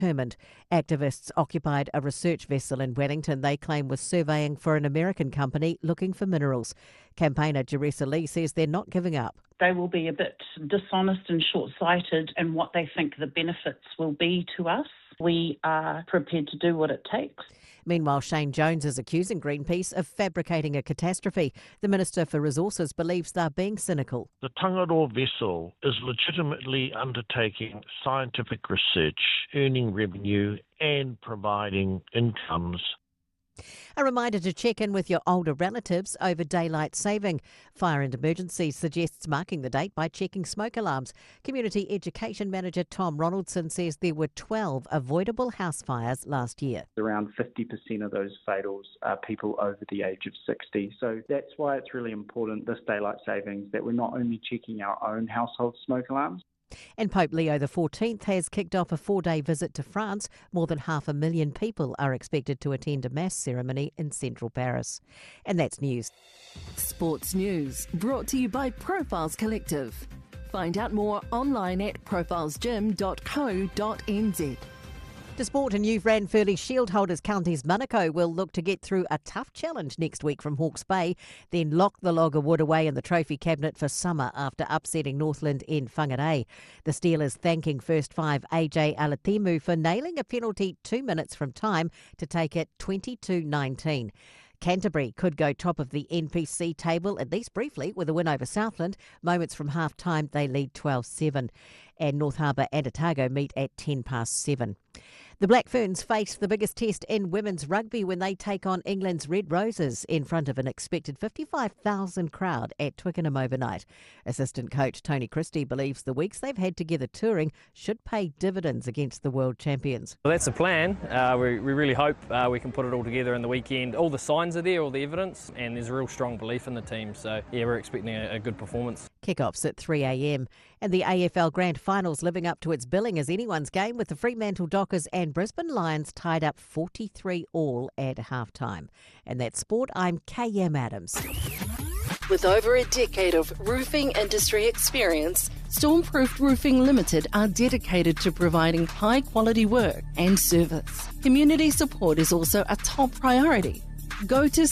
determined. Activists occupied a research vessel in Wellington they claim was surveying for an American company looking for minerals. Campaigner Jeressa Lee says they're not giving up. They will be a bit dishonest and short-sighted in what they think the benefits will be to us. We are prepared to do what it takes. Meanwhile, Shane Jones is accusing Greenpeace of fabricating a catastrophe. The Minister for Resources believes they're being cynical. The Tangaroa vessel is legitimately undertaking scientific research, earning revenue and providing incomes. A reminder to check in with your older relatives over daylight saving. Fire and Emergency suggests marking the date by checking smoke alarms. Community Education Manager Tom Ronaldson says there were 12 avoidable house fires last year. Around 50% of those fatals are people over the age of 60. So that's why it's really important, this daylight savings, that we're not only checking our own household smoke alarms. And Pope Leo XIV has kicked off a 4-day visit to France. More than 500,000 people are expected to attend a mass ceremony in central Paris. And that's news. Sports News, brought to you by Profiles Collective. Find out more online at profilesgym.co.nz. To sport, and Youth Ranfurly Shield holders Counties Manukau will look to get through a tough challenge next week from Hawke's Bay, then lock the log of wood away in the trophy cabinet for summer after upsetting Northland in Whangarei. The Steelers thanking first five AJ Alatimu for nailing a penalty 2 minutes from time to take it 22-19. Canterbury could go top of the NPC table, at least briefly, with a win over Southland. Moments from half-time, they lead 12-7. And North Harbour and Otago meet at 7:10. The Black Ferns face the biggest test in women's rugby when they take on England's Red Roses in front of an expected 55,000 crowd at Twickenham overnight. Assistant coach Tony Christie believes the weeks they've had together touring should pay dividends against the world champions. Well, that's the plan. We really hope we can put it all together in the weekend. All the signs are there, all the evidence, and there's a real strong belief in the team. So, yeah, we're expecting a good performance. Kick-offs at 3 a.m. And the AFL Grand Finals living up to its billing as anyone's game, with the Fremantle Dockers and Brisbane Lions tied up 43-all at halftime. And that's sport. I'm KM Adams. With over a decade of roofing industry experience, Stormproof Roofing Limited are dedicated to providing high-quality work and service. Community support is also a top priority. Go to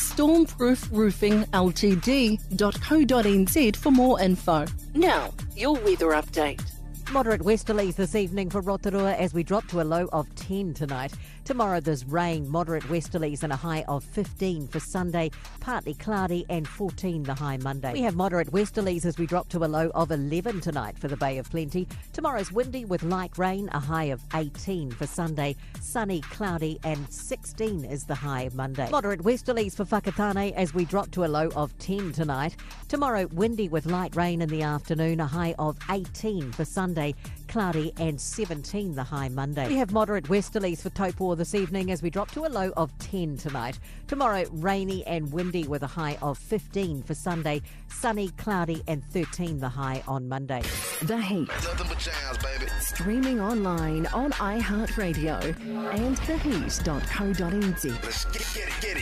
stormproofroofingltd.co.nz for more info. Now, your weather update. Moderate westerlies this evening for Rotorua as we drop to a low of 10 tonight. Tomorrow there's rain, moderate westerlies and a high of 15 for Sunday. Partly cloudy and 14 the high Monday. We have moderate westerlies as we drop to a low of 11 tonight for the Bay of Plenty. Tomorrow's windy with light rain, a high of 18 for Sunday. Sunny, cloudy and 16 is the high Monday. Moderate westerlies for Whakatane as we drop to a low of 10 tonight. Tomorrow windy with light rain in the afternoon, a high of 18 for Sunday. Cloudy and 17 the high Monday. We have moderate westerlies for Taupo this evening as we drop to a low of 10 tonight. Tomorrow rainy and windy with a high of 15 for Sunday. Sunny, cloudy and 13 the high on Monday. The Heat. Nothing but jams, baby. Streaming online on iHeartRadio and theheat.co.nz. Let's get it, get it.